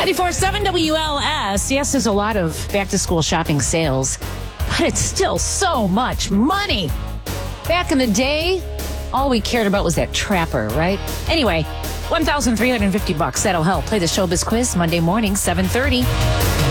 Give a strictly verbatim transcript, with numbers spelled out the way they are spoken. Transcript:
ninety-four point seven W L S. Yes, there's a lot of back-to-school shopping sales, but it's still so much money. Back in the day, all we cared about was that trapper, right? Anyway, one thousand three hundred fifty bucks. That'll help. Play the Showbiz Quiz Monday morning, seven thirty.